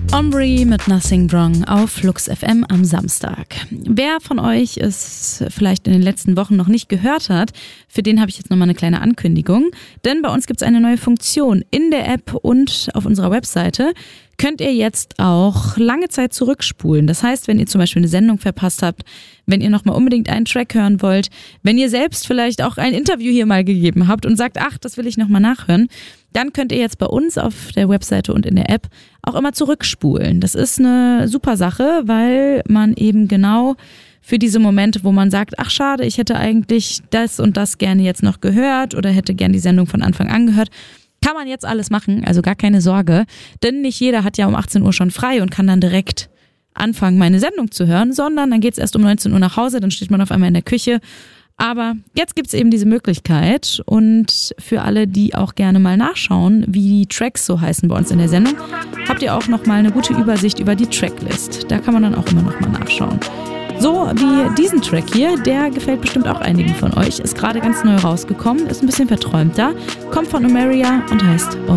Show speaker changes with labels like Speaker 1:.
Speaker 1: Ombre mit Nothing Wrong auf Flux FM am Samstag. Wer von euch es vielleicht in den letzten Wochen noch nicht gehört hat, für den habe ich jetzt nochmal eine kleine Ankündigung. Denn bei uns gibt es eine neue Funktion in der App und auf unserer Webseite. Könnt ihr jetzt auch lange Zeit zurückspulen. Das heißt, wenn ihr zum Beispiel eine Sendung verpasst habt, wenn ihr nochmal unbedingt einen Track hören wollt, wenn ihr selbst vielleicht auch ein Interview hier mal gegeben habt und sagt, ach, das will ich nochmal nachhören, dann könnt ihr jetzt bei uns auf der Webseite und in der App auch immer zurückspulen. Das ist eine super Sache, weil man eben genau für diese Momente, wo man sagt, ach schade, ich hätte eigentlich das und das gerne jetzt noch gehört oder hätte gerne die Sendung von Anfang an gehört, kann man jetzt alles machen, also gar keine Sorge, denn nicht jeder hat ja um 18 Uhr schon frei und kann dann direkt anfangen, meine Sendung zu hören, sondern dann geht es erst um 19 Uhr nach Hause, dann steht man auf einmal in der Küche. Aber jetzt gibt es eben diese Möglichkeit und für alle, die auch gerne mal nachschauen, wie die Tracks so heißen bei uns in der Sendung, habt ihr auch nochmal eine gute Übersicht über die Tracklist. Da kann man dann auch immer nochmal nachschauen. So wie diesen Track hier, der gefällt bestimmt auch einigen von euch, ist gerade ganz neu rausgekommen, ist ein bisschen verträumter, kommt von Omeria und heißt